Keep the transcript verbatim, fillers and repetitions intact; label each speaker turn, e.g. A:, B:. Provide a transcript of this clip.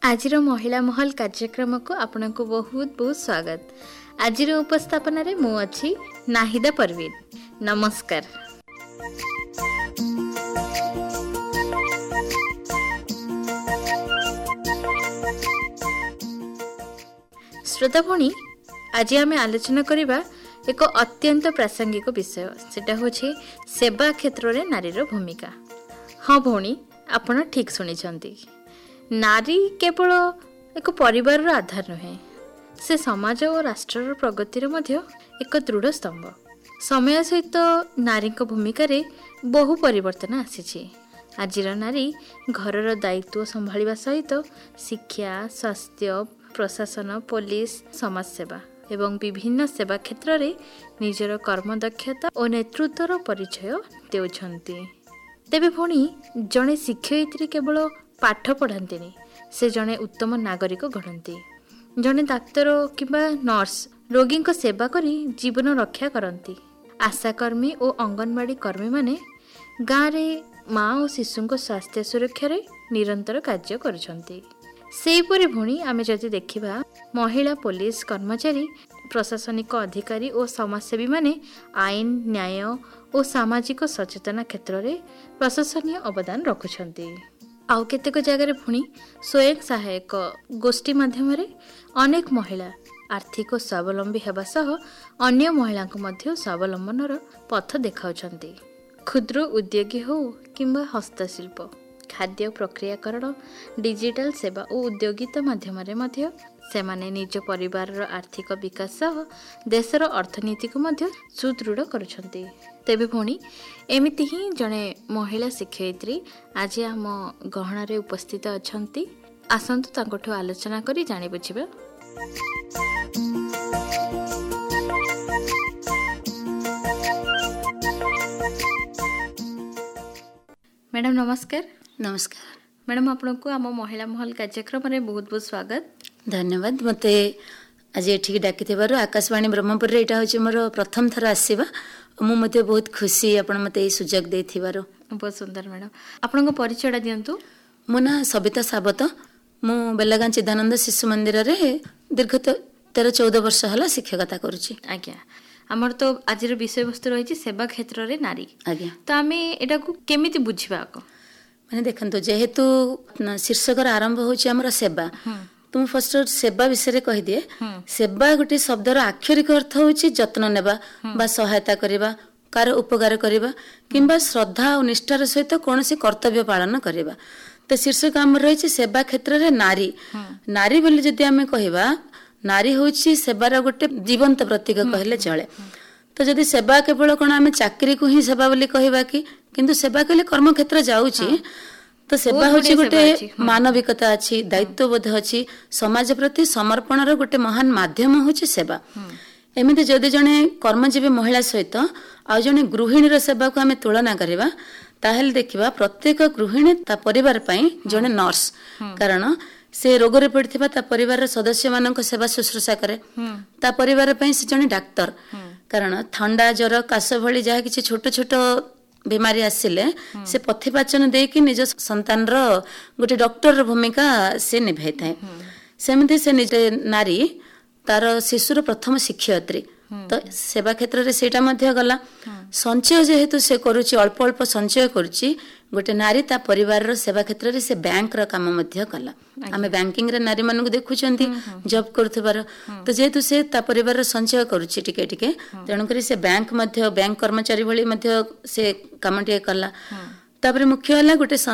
A: आज महिला महल कार्यक्रम को आपन को बहुत बहुत स्वागत। आज उपस्थापन रे मु अछि नाहिदा परवीन। नमस्कार। श्रोता भणी, आज आम आलोचना करिबा एक अत्यंत प्रासंगिक विषय, सेटा होछि सेवा क्षेत्र रे नारीर भूमिका। हाँ भौणी, आपण ठीक सुनिछंती। नारी केवल एक परिवार आधार नुहे, से समाज और राष्ट्र प्रगतिर मध्य एक दृढ़ स्तंभ। समय सहित नारी भूमिका रे बहु परिवर्तन आसी। आज नारी घरर दायित्व संभाळिबा सहित शिक्षा, स्वास्थ्य, प्रशासन, पुलिस, समाज सेवा एवं विभिन्न सेवा क्षेत्र रे निजर कर्मदक्षता और नेतृत्वर परिचय देउछंती। तेबे भणी, जणे शिक्षयित्री केवल पाठ पढ़ान्तिनी, से जणे उत्तम नागरिक गढ़ती। जणे डाक्तर किंबा नर्स रोगी को सेवा करी जीवन रक्षा करती। आशाकर्मी और अंगनवाड़ी कर्मी माने गाँव रे माँ और शिशु को स्वास्थ्य सुरक्षा रे निरंतर कार्य करछंती। सेहीपरि भूणी आमे जदि देखिबा, महिला पुलिस कर्मचारी, प्रशासनिक अधिकारी और समाजसेवी माने आईन, न्याय और सामाजिक सचेतना क्षेत्र रे प्रशासनीय अवदान रखुछंती। आउ केतेक जगह भूणी स्वयं सहायक गोष्ठी माध्यम रे अनेक महिला आर्थिक स्वावलंबी हेबा सह अन्य महिला को मध्य स्वावलंबनर पथ देखाउछंती। क्षुद्र उद्योगी हो किंबा हस्तशिल्प, खाद्य प्रक्रियाकरण, डिजिटल सेवा और उद्योगिता माध्यम रे मध्य सेमाने निज परिवार आर्थिक विकास सह देशर अर्थनीति को मध्य सुदृढ़ करुछंती। तेबे भौणी, एमिति ही जणे महिला शिक्षयित्री आज आम गहना रे उपस्थित अछंती। आसंतु तांकोठु आलोचना करी जानि बुझिबा। मैडम नमस्कार।
B: नमस्कार
A: मैडम, आपनको आम महिला महल कार्यक्रम रे बहुत बहुत स्वागत।
B: धन्यवाद। मते आज एठी डाकी आकाशवाणी ब्रह्मपुर रे एटा होची मोर प्रथम थर आसीबा। मु मते बहुत खुशी आपण मते ए सुजोग देथिबारो।
A: बहुत सुंदर। मैडम, आपनको परिचय दियंतु।
B: मो ना सबिता साबत। मु बेलागां चिदानंद शिशु मंदिर रे दीर्घ तेरह चौदह वर्ष हला शिक्षकता करूची।
A: आज्ञा, हमर तो आज विषय वस्तु रही सेवा क्षेत्र रे नारी।
B: आज्ञा,
A: तो आमे एटा को केमिति बुझिबा को
B: माने देखंतो, जेहेतु शीर्षकर आरंभ होची हमर सेवा, तुम फर्स्ट सेवा विषय कहि दिए। सेवा गोटे शब्दर आक्षरिक अर्थ होची जत्न नेबा बा सहायता करिबा, कार उपकार करिबा किंबा श्रद्धा और निष्ठार सहित कोनोसी कर्तव्य पालन करिबा। तो शीर्षक हमर रहिछि सेवा क्षेत्र रे नारी। नारी बोली जदि आमे कहिबा, नारी होची सेवार गोटे जीवंत प्रतीक कहले चले। तो जदि सेवा केवल कोन आमे चाकरी को ही सेवा बोली कहिबा कि, किंतु सेवा कहले कर्म क्षेत्र जाउची। तो सेवा होची गोटे मानविकता अछि, दायित्वबोध अछि, समाज प्रति समर्पणर गोटे महान माध्यम होची सेवा। एमिति जदि जने कर्मजीवी महिला सहित आ जने गृहिणीर सेवा को आमे तुलना करिबा, ताहेल देखिबा प्रत्येक गृहिणी ता परिवार पई जने नर्स। कारण से रोग रे पड़थिबा ता परिवार सदस्य मानक सेवा शुश्रूषा करे। ता परिवार पई से जने डाक्टर। कारण ठंडा, ज्वर, काश भली जहा किछि छोट छोट बीमारी आसिले से पथिपाचन देकी निज संतान रो गोटे डॉक्टर भूमिका से निभाई थाए। सेमिति से निज नारी तार शिशुर प्रथम शिक्षयित्री। तो सेवा क्षेत्र रे सेटा मध्य गला। संचय जेहेतु से करूची, अल्प अल्प संचय करूची, गोटे नारी ता परिवार रो सेवा क्षेत्र रे से बैंक रो काम मध्य कला। आमे बैंकिंग रे नारी मानक देखुचंती जॉब करथबार। तो जेहेतु से ता परिवार रो संचय करूची टिके टिके, तेणु करी से बैंक मध्य बैंक कर्मचारी भली मध्य से कामटिए कला। तापर मुख्य हला गोटे